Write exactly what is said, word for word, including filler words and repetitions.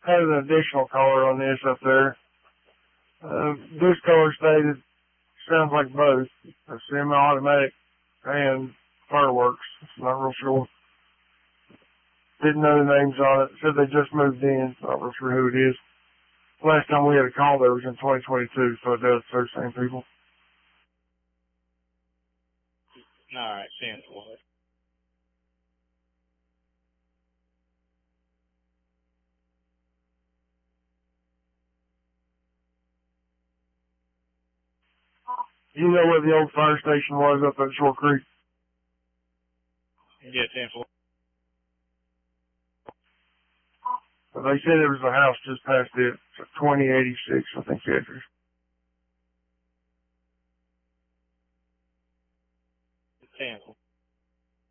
had an additional caller on this up there. Uh, this caller stated, sounds like both, a semi-automatic and fireworks. Not real sure. Didn't know the names on it. Said they just moved in. Not real sure who it is. Last time we had a call there was in twenty twenty-two, so it does those same people. All right, ten four. You know where the old fire station was up at Shore Creek? Yeah, ten four. But they said there was a house just past it, twenty eighty-six, I think the address.